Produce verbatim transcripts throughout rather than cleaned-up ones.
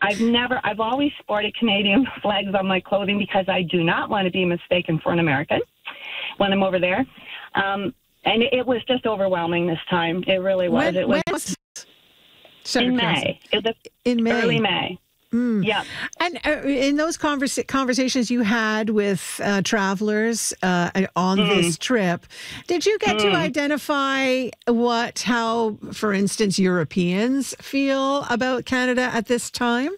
I've never, I've always sported Canadian flags on my clothing because I do not want to be mistaken for an American when I'm over there. Um, and it, it was just overwhelming this time. It really was. When, it was, was in May. It was in May. Early May. Mm. Yeah. And uh, in those conversa- conversations you had with uh, travelers uh, on mm. this trip, did you get mm. to identify what, how, for instance, Europeans feel about Canada at this time?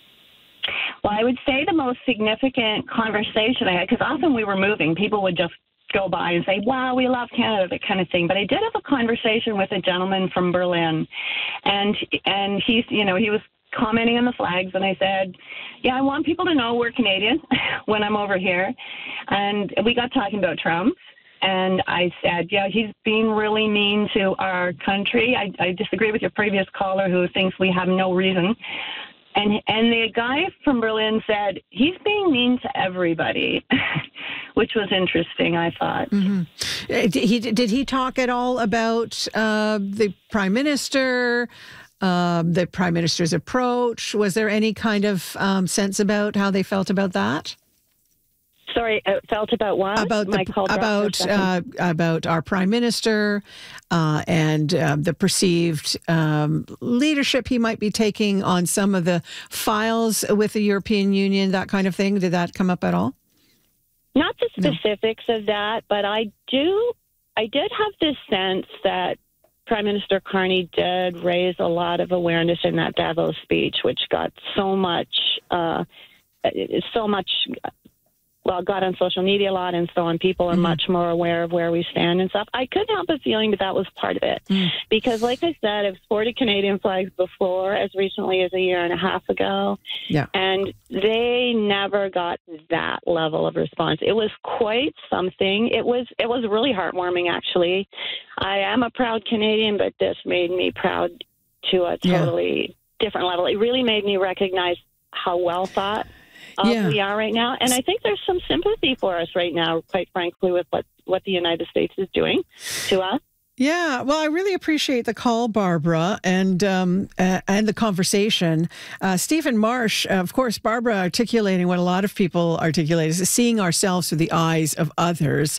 Well, I would say the most significant conversation I had, because often we were moving, people would just go by and say, wow, we love Canada, that kind of thing. But I did have a conversation with a gentleman from Berlin, and and he's, you know, he was commenting on the flags, and I said, yeah, I want people to know we're Canadian when I'm over here. And we got talking about Trump, and I said, yeah, he's being really mean to our country. I, I disagree with your previous caller who thinks we have no reason. And and the guy from Berlin said, he's being mean to everybody, which was interesting, I thought. Mm-hmm. Did he, did he talk at all about uh, the Prime Minister, Um, the Prime Minister's approach? Was there any kind of um, sense about how they felt about that? Sorry, uh, felt about what? About the, about uh, about our Prime Minister uh, and uh, the perceived um, leadership he might be taking on some of the files with the European Union, that kind of thing. Did that come up at all? Not the specifics no. of that, but I do. I did have this sense that Prime Minister Carney did raise a lot of awareness in that Davos speech, which got so much, uh, so much, well, got on social media a lot and so on. People are mm-hmm. much more aware of where we stand and stuff. I couldn't help but feeling that that was part of it. Mm. Because, like I said, I've sported Canadian flags before, as recently as a year and a half ago. Yeah. And they never got that level of response. It was quite something. It was, it was really heartwarming, actually. I am a proud Canadian, but this made me proud to a totally yeah. different level. It really made me recognize how well thought of yeah. we are right now. And I think there's some sympathy for us right now, quite frankly, with what, what the United States is doing to us. Yeah, well, I really appreciate the call, Barbara, and um, uh, and the conversation. Uh, Stephen Marsh, uh, of course, Barbara articulating what a lot of people articulate is seeing ourselves through the eyes of others.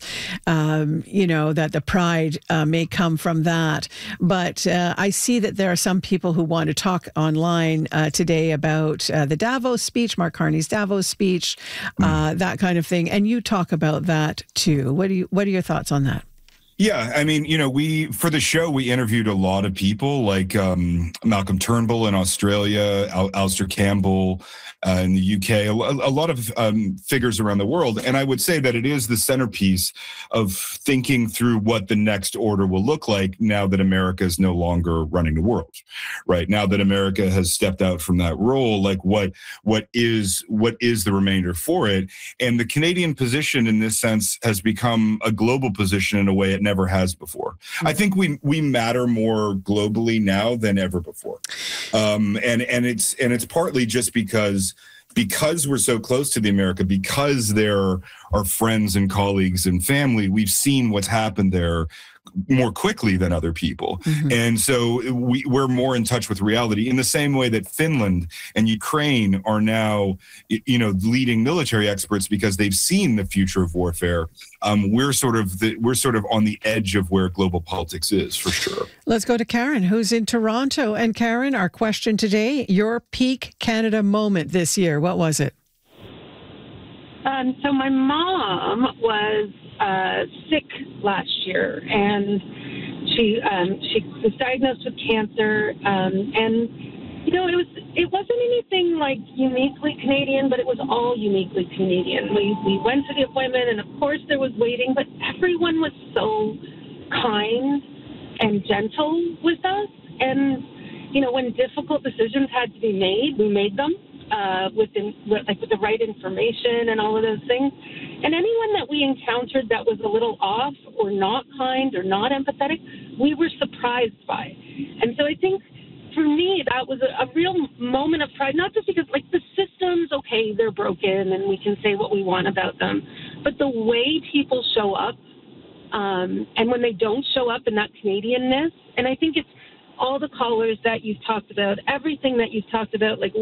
Um, you know, that the pride uh, may come from that. But uh, I see that there are some people who want to talk online uh, today about uh, the Davos speech, Mark Carney's Davos speech, uh, that kind of thing. And you talk about that too. What do you? What are your thoughts on that? Yeah, I mean, you know, we, for the show, we interviewed a lot of people like um, Malcolm Turnbull in Australia, Al- Alistair Campbell uh, in the U K, a, a lot of um, figures around the world. And I would say that it is the centerpiece of thinking through what the next order will look like now that America is no longer running the world, right? Now that America has stepped out from that role, like what what is what is the remainder for it? And the Canadian position in this sense has become a global position in a way it never has before. I think we we matter more globally now than ever before, um, and and it's and it's partly just because because we're so close to the America, because they're our friends and colleagues and family. We've seen what's happened there more quickly than other people. Mm-hmm. And so we, we're more in touch with reality in the same way that Finland and Ukraine are now, you know, leading military experts because they've seen the future of warfare. Um, we're sort of the, we're sort of on the edge of where global politics is, for sure. Let's go to Karen, who's in Toronto. And Karen, our question today, your peak Canada moment this year, what was it? Um, so my mom was uh, sick last year, and she um, she was diagnosed with cancer. Um, and you know, it was it wasn't anything like uniquely Canadian, but it was all uniquely Canadian. We we went to the appointment, and of course there was waiting, but everyone was so kind and gentle with us. And you know, when difficult decisions had to be made, we made them. Uh, with, in, with like with the right information and all of those things, and anyone that we encountered that was a little off or not kind or not empathetic, we were surprised by. And so I think for me that was a, a real moment of pride, not just because like the systems, okay, they're broken and we can say what we want about them, but the way people show up, um, and when they don't show up in that Canadianness, and I think it's all the callers that you've talked about, everything that you've talked about, like